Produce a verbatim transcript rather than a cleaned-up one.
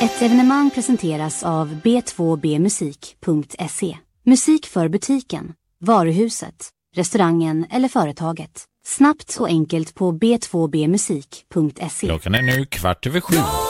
Ett evenemang presenteras av b två b musik punkt se. Musik för butiken, varuhuset, restaurangen eller företaget. Snabbt och enkelt på b två b musik punkt se. Klockan är nu kvart över sju.